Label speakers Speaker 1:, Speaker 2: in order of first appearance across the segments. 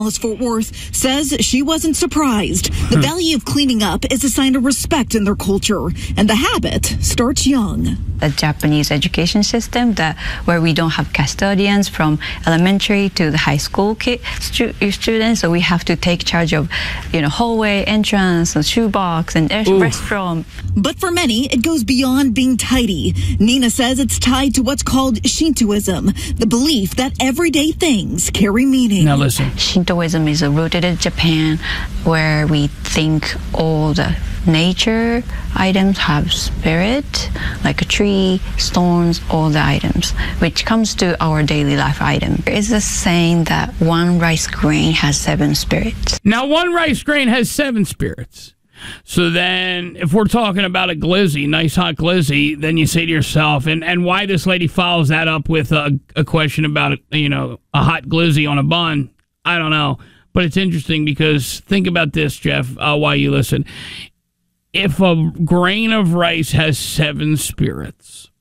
Speaker 1: Fort Worth says she wasn't surprised. The value of cleaning up is a sign of respect in their culture, and the habit starts young.
Speaker 2: The Japanese education system where we don't have custodians from elementary to the high school students, so we have to take charge of, hallway, entrance, and shoebox, and restroom.
Speaker 1: But for many, it goes beyond being tidy. Nina says it's tied to what's called Shintoism, the belief that everyday things carry meaning.
Speaker 3: Now listen.
Speaker 2: Shintoism is rooted in Japan, where we think all the nature items have spirit, like a tree, stones, all the items, which comes to our daily life item. There is a saying that one rice grain has 7 spirits.
Speaker 3: Now, one rice grain has 7 spirits. So then, if we're talking about a glizzy, nice hot glizzy, then you say to yourself, and why this lady follows that up with a question about, a hot glizzy on a bun, I don't know. But it's interesting because think about this, Jeff, while you listen. If a grain of rice has 7 spirits,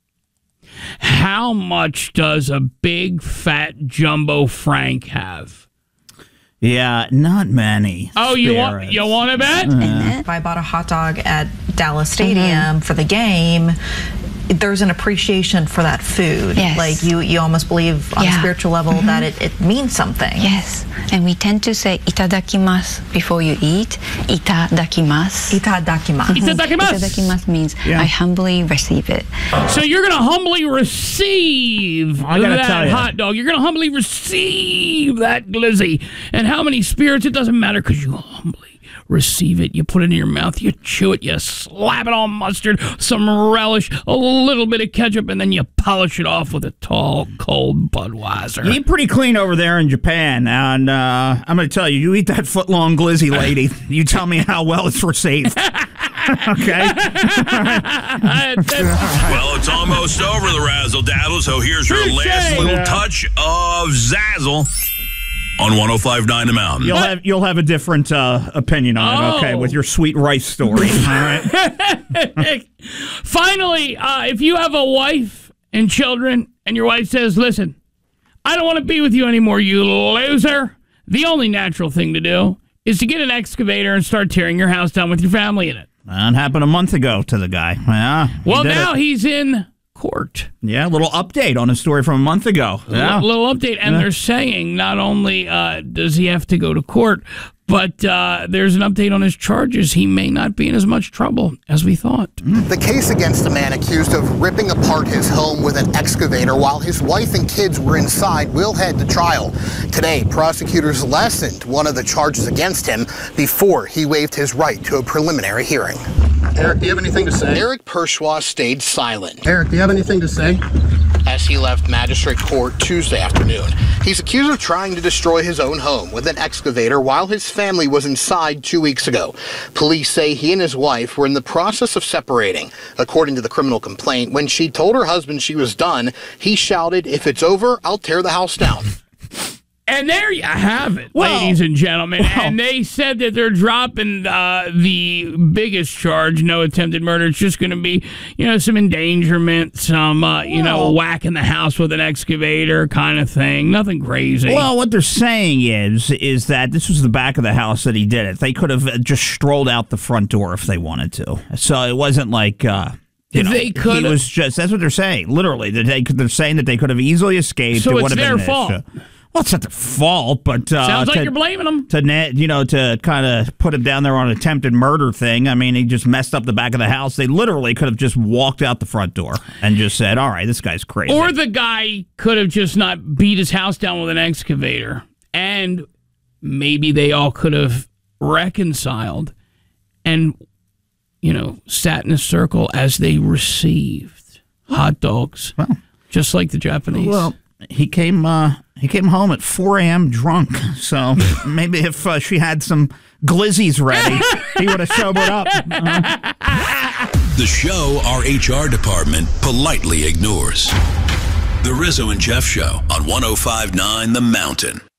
Speaker 3: how much does a big, fat, jumbo Frank have?
Speaker 4: Yeah, not many.
Speaker 3: Oh, you want to bet?
Speaker 5: If I bought a hot dog at Dallas Stadium for the game, there's an appreciation for that food.
Speaker 2: Yes.
Speaker 5: Like you almost believe on a spiritual level that it means something.
Speaker 2: Yes, and we tend to say itadakimasu before you eat. Itadakimasu.
Speaker 5: Itadakimasu.
Speaker 3: Itadakimasu.
Speaker 2: Itadakimasu means I humbly receive it.
Speaker 3: So you're going to humbly receive that hot dog. You're going to humbly receive that glizzy. And how many spirits, it doesn't matter because you humbly receive it. You put it in your mouth, you chew it, you slap it on mustard, some relish, a little bit of ketchup, and then you polish it off with a tall, cold Budweiser.
Speaker 4: You eat pretty clean over there in Japan, and I'm going to tell you, you eat that foot-long glizzy, lady. You tell me how well it's received. Okay?
Speaker 6: Well, it's almost over, the razzle-dazzle, so here's your last little touch of Zazzle on 105.9 The Mountain.
Speaker 4: You'll have a different opinion on it, okay, with your sweet rice story. All right.
Speaker 3: Finally, if you have a wife and children, and your wife says, listen, I don't want to be with you anymore, you loser, the only natural thing to do is to get an excavator and start tearing your house down with your family in it.
Speaker 4: That happened a month ago to the guy. Yeah,
Speaker 3: well, now he's in court.
Speaker 4: Yeah, a little update on a story from a month ago. Yeah.
Speaker 3: A little update, and they're saying not only does he have to go to court, but there's an update on his charges. He may not be in as much trouble as we thought.
Speaker 7: The case against a man accused of ripping apart his home with an excavator while his wife and kids were inside will head to trial. Today, prosecutors lessened one of the charges against him before he waived his right to a preliminary hearing.
Speaker 8: Eric, do you have anything to say?
Speaker 7: Eric Pershwa stayed silent.
Speaker 8: Eric, do you have anything to say?
Speaker 7: As he left magistrate court Tuesday afternoon, he's accused of trying to destroy his own home with an excavator while his family was inside 2 weeks ago. Police say he and his wife were in the process of separating. According to the criminal complaint, when she told her husband she was done, he shouted, "If it's over, I'll tear the house down."
Speaker 3: And there you have it, ladies and gentlemen. And they said that they're dropping the biggest charge, no attempted murder. It's just going to be, some endangerment, some, whacking the house with an excavator kind of thing. Nothing crazy.
Speaker 4: Well, what they're saying is that this was the back of the house that he did it. They could have just strolled out the front door if they wanted to. So it wasn't like...
Speaker 3: they could.
Speaker 4: He was just. That's what they're saying. Literally, they're saying that they could have easily escaped.
Speaker 3: So it's their fault.
Speaker 4: Well, it's not their fault, but
Speaker 3: sounds like you're blaming them.
Speaker 4: To kind of put him down there on an attempted murder thing. I mean, he just messed up the back of the house. They literally could have just walked out the front door and just said, "All right, this guy's crazy."
Speaker 3: Or the guy could have just not beat his house down with an excavator, and maybe they all could have reconciled and sat in a circle as they received hot dogs, just like the Japanese.
Speaker 4: Well, he came home at 4 a.m. drunk, so maybe if she had some glizzies ready, he would have sobered up.
Speaker 6: The show our HR department politely ignores. The Rizzo and Jeff Show on 105.9 The Mountain.